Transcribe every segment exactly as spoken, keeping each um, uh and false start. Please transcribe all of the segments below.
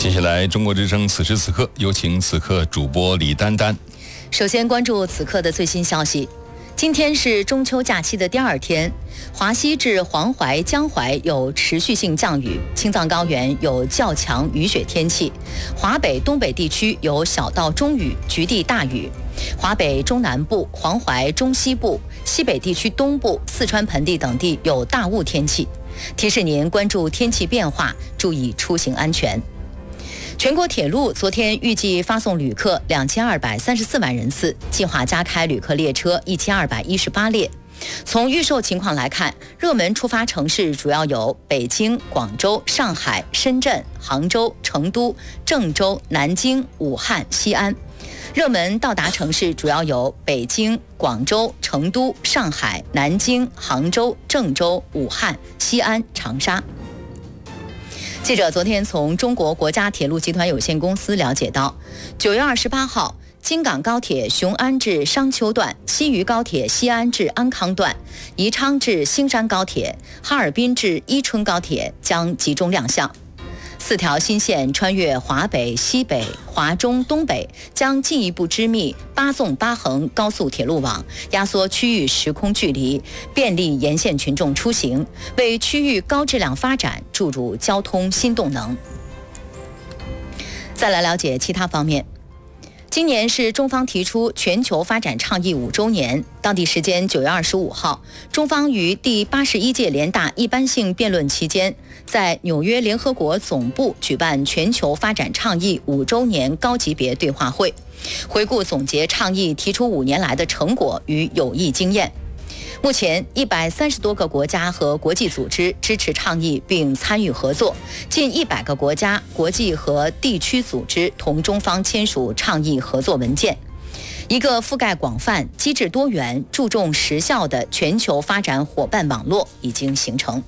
接下来，中国之声此时此刻有请此刻主播李丹丹。 首先关注此刻的最新消息。今天是中秋假期的第二天，华西至黄淮、江淮有持续性降雨，青藏高原有较强雨雪天气，华北、东北地区有小到中雨，局地大雨。华北中南部、黄淮中西部、西北地区东部、四川盆地等地有大雾天气。提示您关注天气变化，注意出行安全。全国铁路昨天预计发送旅客两千二百三十四万人次，计划加开旅客列车一千二百一十八列。从预售情况来看，热门出发城市主要有北京、广州、上海、深圳、杭州、成都、郑州、南京、武汉、西安。热门到达城市主要有北京、广州、成都、上海、南京、杭州、郑州、武汉、西安、长沙。记者昨天从中国国家铁路集团有限公司了解到，九月二十八号，京港高铁雄安至商丘段、西渝高铁西安至安康段、宜昌至兴山高铁、哈尔滨至伊春高铁将集中亮相。四条新线穿越华北、西北、华中、东北，将进一步织密八纵八横高速铁路网，压缩区域时空距离，便利沿线群众出行，为区域高质量发展注入交通新动能。再来了解其他方面。今年是中方提出全球发展倡议五周年。当地时间九月二十五号，中方于第八十一届联大一般性辩论期间，在纽约联合国总部举办全球发展倡议五周年高级别对话会，回顾总结倡议提出五年来的成果与有益经验。目前，一百三十多个国家和国际组织支持倡议并参与合作，近一百个国家、国际和地区组织同中方签署倡议合作文件。一个覆盖广泛、机制多元、注重实效的全球发展伙伴网络已经形成。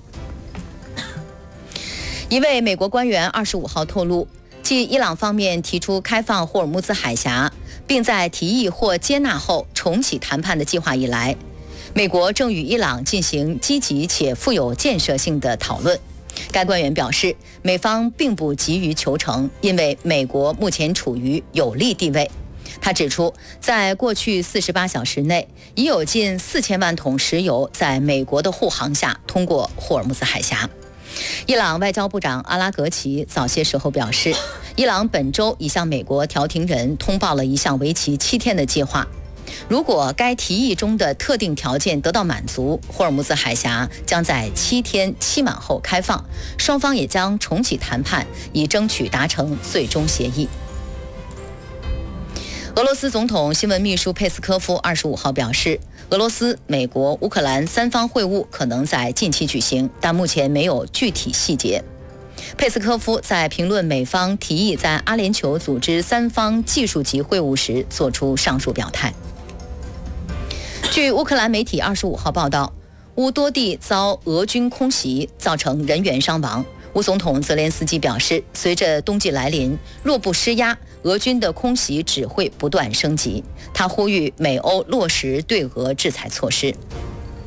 一位美国官员二十五号透露，继伊朗方面提出开放霍尔木兹海峡，并在提议或接纳后重启谈判的计划以来，美国正与伊朗进行积极且富有建设性的讨论。该官员表示，美方并不急于求成，因为美国目前处于有利地位。他指出，在过去四十八小时内，已有近四千万桶石油在美国的护航下通过霍尔木兹海峡。伊朗外交部长阿拉格齐早些时候表示，伊朗本周已向美国调停人通报了一项为期七天的计划。如果该提议中的特定条件得到满足，霍尔木兹海峡将在七天期满后开放，双方也将重启谈判，以争取达成最终协议。俄罗斯总统新闻秘书佩斯科夫二十五号表示，俄罗斯、美国、乌克兰三方会晤可能在近期举行，但目前没有具体细节。佩斯科夫在评论美方提议在阿联酋组织三方技术级会晤时作出上述表态。据乌克兰媒体二十五号报道，乌多地遭俄军空袭，造成人员伤亡。乌总统泽连斯基表示，随着冬季来临，若不施压，俄军的空袭只会不断升级。他呼吁美欧落实对俄制裁措施。